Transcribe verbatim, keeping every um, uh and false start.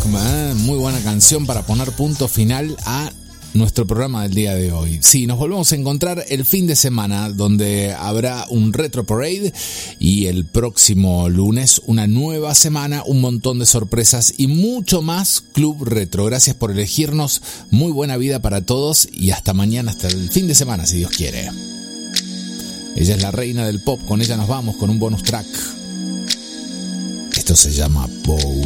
¿eh? Muy buena canción para poner punto final a nuestro programa del día de hoy. Sí, nos volvemos a encontrar el fin de semana, donde habrá un Retro Parade, y el próximo lunes una nueva semana, un montón de sorpresas y mucho más Club Retro. Gracias por elegirnos, muy buena vida para todos y hasta mañana, hasta el fin de semana, si Dios quiere. Ella es la reina del pop, con ella nos vamos con un bonus track. Esto se llama Bow.